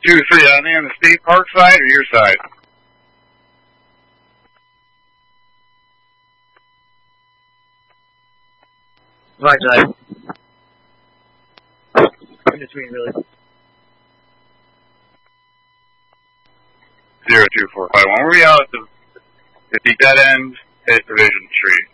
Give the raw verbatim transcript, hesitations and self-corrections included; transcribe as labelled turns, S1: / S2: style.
S1: Two to three, on the state park side or your side?
S2: My side. In between, really.
S1: Zero two four five one. We're out at the, at the dead end at Division Tree.